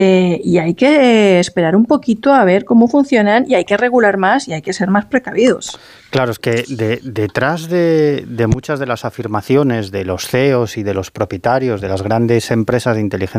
Y hay que esperar un poquito a ver cómo funcionan y hay que regular más y hay que ser más precavidos. Claro, es que detrás de muchas de las afirmaciones de los CEOs y de los propietarios de las grandes empresas de inteligencia